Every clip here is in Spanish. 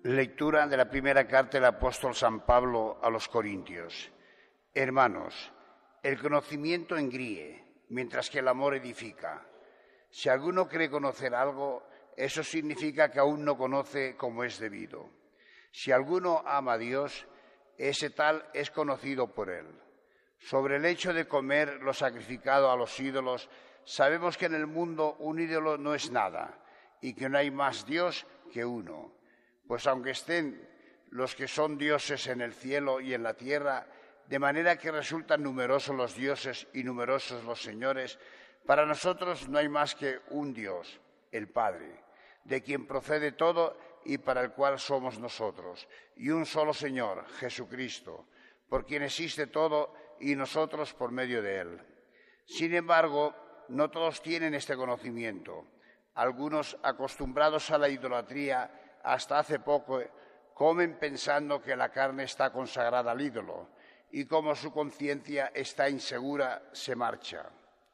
Lectura de la primera carta del apóstol San Pablo a los Corintios. Hermanos, el conocimiento engríe, mientras que el amor edifica. Si alguno cree conocer algo, eso significa que aún no conoce como es debido. Si alguno ama a Dios, ese tal es conocido por él. Sobre el hecho de comer lo sacrificado a los ídolos, sabemos que en el mundo un ídolo no es nada y que no hay más Dios que uno. Pues aunque estén los que son dioses en el cielo y en la tierra, de manera que resultan numerosos los dioses y numerosos los señores, para nosotros no hay más que un Dios, el Padre, de quien procede todo y para el cual somos nosotros, y un solo Señor, Jesucristo, por quien existe todo y nosotros por medio de él. Sin embargo, no todos tienen este conocimiento. Algunos, acostumbrados a la idolatría, hasta hace poco comen pensando que la carne está consagrada al ídolo, y como su conciencia está insegura, se marcha.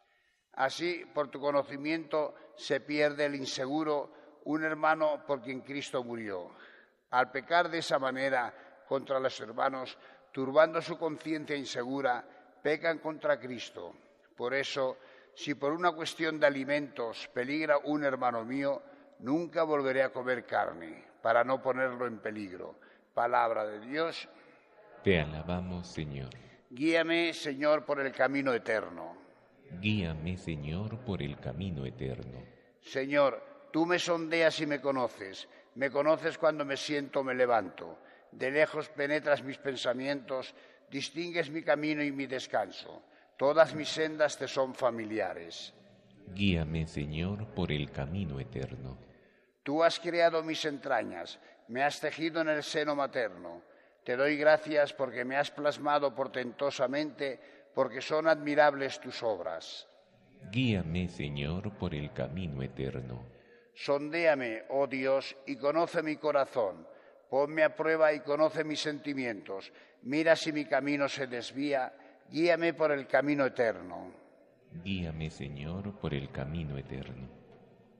Así, por tu conocimiento, se pierde el inseguro, un hermano por quien Cristo murió. Al pecar de esa manera contra los hermanos, turbando su conciencia insegura, pecan contra Cristo. Por eso, si por una cuestión de alimentos peligra un hermano mío, nunca volveré a comer carne, para no ponerlo en peligro. Palabra de Dios. Te alabamos, Señor. Guíame, Señor, por el camino eterno. Guíame, Señor, por el camino eterno. Señor, tú me sondeas y me conoces cuando me siento o me levanto. De lejos penetras mis pensamientos, distingues mi camino y mi descanso. Todas mis sendas te son familiares. Guíame, Señor, por el camino eterno. Tú has creado mis entrañas, me has tejido en el seno materno. Te doy gracias porque me has plasmado portentosamente, porque son admirables tus obras. Guíame, Señor, por el camino eterno. Sondéame, oh Dios, y conoce mi corazón. Ponme a prueba y conoce mis sentimientos. Mira si mi camino se desvía, guíame por el camino eterno. Guíame, Señor, por el camino eterno.